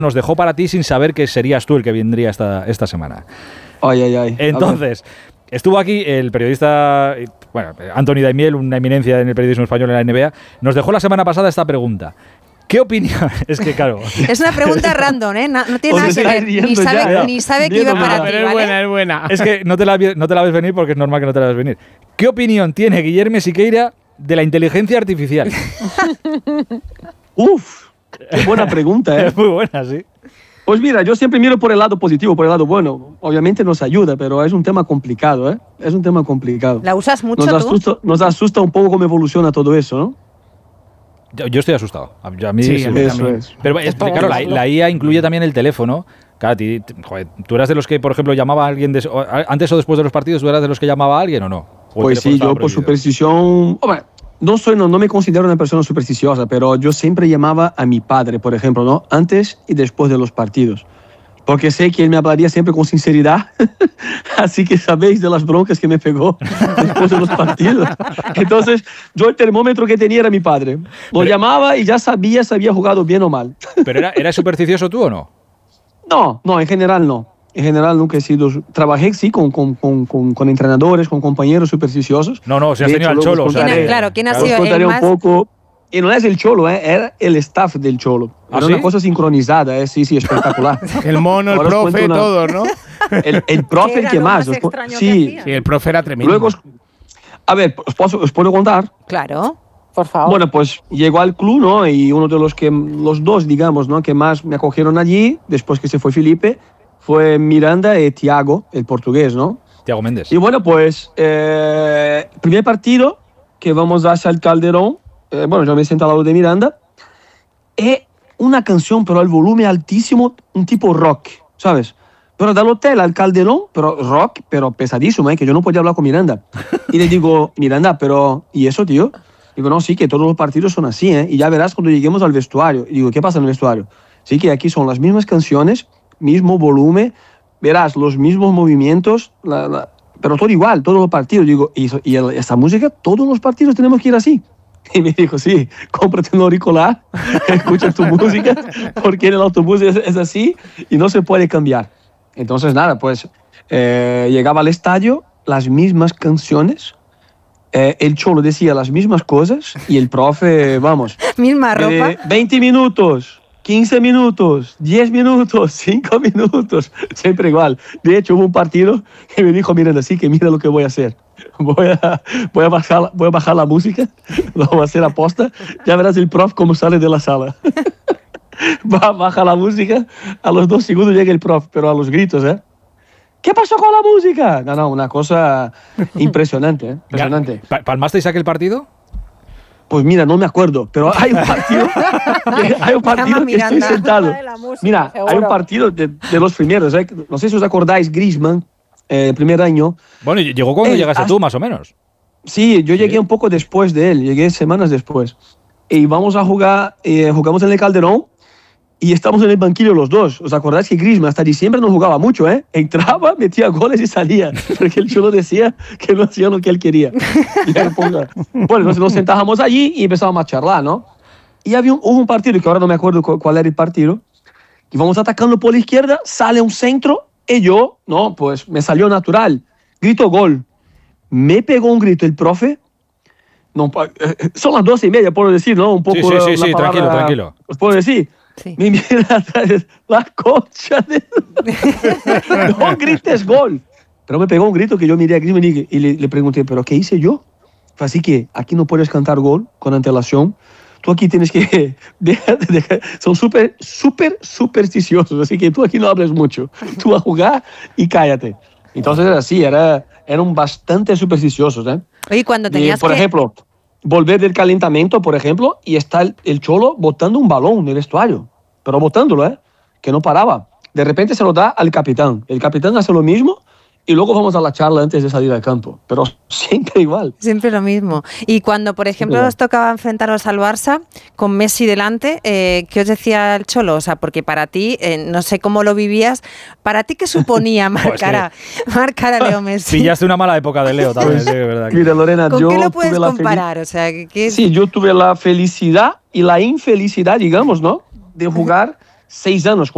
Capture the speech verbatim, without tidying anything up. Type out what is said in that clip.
nos dejó para ti sin saber que serías tú el que vendría esta, esta semana. Ay, ay, ay. Entonces, estuvo aquí el periodista, bueno, Anthony Daimiel, una eminencia en el periodismo español en la N B A, nos dejó la semana pasada esta pregunta. ¿Qué opinión? Es que, claro... Es una pregunta random, ¿eh? No, no tiene nada que ver. Ni sabe, ya, ni sabe que iba para ti, ¿vale? Es buena, es buena. Es que no te, la, no te la ves venir porque es normal que no te la ves venir. ¿Qué opinión tiene Guillermo Siqueira de la inteligencia artificial? Uf, qué buena pregunta, ¿eh? Es muy buena, sí. Pues mira, yo siempre miro por el lado positivo, por el lado bueno. Obviamente nos ayuda, pero es un tema complicado, ¿eh? Es un tema complicado. ¿La usas mucho nos asusta, tú? Nos asusta un poco cómo evoluciona todo eso, ¿no? Yo, yo estoy asustado. A, a mí, sí, sí, a mí eso es. Pero es, claro, la, la I A incluye también el teléfono. Claro, ti, joder, ¿tú eras de los que, por ejemplo, llamaba a alguien de, antes o después de los partidos? ¿Tú eras de los que llamaba a alguien o no? ¿O pues sí, yo por superstición... Hombre, no, soy, no, no me considero una persona supersticiosa, pero yo siempre llamaba a mi padre, por ejemplo, ¿no? Antes y después de los partidos. Porque sé que él me hablaría siempre con sinceridad. Así que sabéis de las broncas que me pegó después de los partidos. Entonces, yo el termómetro que tenía era mi padre. Lo pero, llamaba y ya sabía si había jugado bien o mal. ¿Pero era, era supersticioso tú o no? No, no, en general no. En general nunca he sido... Trabajé, sí, con, con, con, con, con entrenadores, con compañeros supersticiosos. No, no, si has tenido al Cholo. O sea, ¿quién, claro, ¿quién ha sido os contaré el más? un poco... Y no es el Cholo, ¿eh? Era el staff del Cholo. ¿Ah, era sí? una cosa sincronizada, ¿eh? Sí, sí, espectacular. El mono, el Ahora os profe, cuento una- todo, ¿no? El, el profe, el era que lo más. más os cu- extraño que sí, hacía? Sí, el profe era tremendo. luego... os- A ver, ¿os, puedo, ¿os puedo contar? Claro, por favor. Bueno, pues llegó al club, ¿no? Y uno de los que... Los dos, digamos, ¿no? Que más me acogieron allí, después que se fue Felipe, fue Miranda y Thiago, el portugués, ¿no? Thiago Méndez. Y bueno, pues, eh, primer partido que vamos hacia el Calderón, eh, bueno, yo me siento al lado de Miranda, es una canción, pero al volumen altísimo, un tipo rock, ¿sabes? Pero del hotel al Calderón, pero rock, pero pesadísimo, ¿eh? Que yo no podía hablar con Miranda. Y le digo, Miranda, pero, ¿y eso, tío? Digo, no, sí, que todos los partidos son así, ¿eh? Y ya verás cuando lleguemos al vestuario. Y digo, ¿qué pasa en el vestuario? Sí, que aquí son las mismas canciones, mismo volumen, verás los mismos movimientos, la, la, pero todo igual, todos los partidos. Digo, y, y el, esta música, todos los partidos tenemos que ir así. Y me dijo, sí, cómprate un auricular, escucha tu música, porque en el autobús es, es así y no se puede cambiar. Entonces, nada, pues eh, llegaba al estadio, las mismas canciones, eh, el Cholo decía las mismas cosas y el profe, vamos, Misma ropa. eh, veinte minutos. quince minutos, diez minutos, cinco minutos, siempre igual. De hecho, hubo un partido que me dijo, miren así, que mira lo que voy a hacer. Voy a, voy a, bajar, voy a bajar la música, lo voy a hacer a posta, ya verás el prof cómo sale de la sala. Baja la música, a los dos segundos llega el prof, pero a los gritos, ¿eh? ¿Qué pasó con la música? No, no, una cosa impresionante, ¿eh? Impresionante. ¿Palmasteis aquel partido? Pues mira, no me acuerdo, pero hay un partido, hay un partido que estoy sentado. Mira, hay un partido de, de los primeros, ¿eh? No sé si os acordáis, Griezmann, eh, el primer año. Bueno, llegó cuando Eh, llegaste has- tú, más o menos. Sí, yo llegué un poco después de él, llegué semanas después. Y vamos a jugar, eh, jugamos en el Calderón y estamos en el banquillo los dos. ¿Os acordáis que Griezmann hasta diciembre no jugaba mucho, eh? Entraba, metía goles y salía, porque el Cholo decía que no hacía lo que él quería. Y él, pues, bueno, nos, nos sentábamos allí y empezábamos a charlar, ¿no? Y había un, hubo un partido, que ahora no me acuerdo cu- cuál era el partido, y vamos atacando por la izquierda, sale un centro, y yo, no, pues me salió natural. Grito gol. Me pegó un grito el profe. No, pa- eh, son las doce y media, puedo decir, ¿no? Un poco Sí, sí, sí, la sí, palabra- tranquilo, tranquilo. ¿Os puedo decir? Sí. Me mira atrás, la concha de... No grites gol. Pero me pegó un grito que yo miré a Griezmann y, y le, le pregunté, ¿pero qué hice yo? Fue así que aquí no puedes cantar gol con antelación. Tú aquí tienes que... dejar de dejar- son súper, súper supersticiosos, así que tú aquí no hables mucho. Tú a jugar y cállate. Entonces era así, era, eran bastante supersticiosos, ¿eh? Oye, cuando Y, tenías por que... ejemplo, volver del calentamiento, por ejemplo, y está el, el Cholo botando un balón en el vestuario, pero botándolo, ¿eh? Que no paraba. De repente se lo da al capitán. El capitán hace lo mismo y luego vamos a la charla antes de salir al campo. Pero siempre igual. Siempre lo mismo. Y cuando, por ejemplo, igual. os tocaba enfrentaros al Barça con Messi delante, eh, ¿qué os decía el Cholo? O sea, porque para ti, eh, no sé cómo lo vivías, ¿para ti qué suponía marcar a, marcar a Leo Messi? Pillaste una mala época de Leo también, sí, es verdad. que- Mira, Lorena, ¿Con yo qué lo puedes tuve la feliz- comparar? O sea, ¿qué qué es? Sí, yo tuve la felicidad y la infelicidad, digamos, ¿no? De jugar seis años con